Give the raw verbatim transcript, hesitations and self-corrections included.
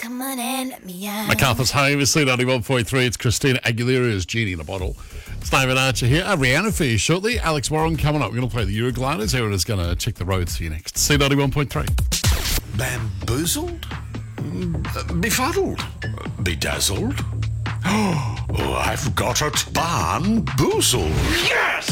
come on and let me out. MacArthur's Home is C ninety-one point three. It's Christina Aguilera's Genie in a Bottle. It's David Archer here. A Rihanna for you shortly. Alex Warren coming up. We're going to play the Eurogliders. Aaron is going to check the roads for you next. C ninety-one point three. Bamboozled? Befuddled? Bedazzled? Oh, I've got it. Barnboozled. Yes!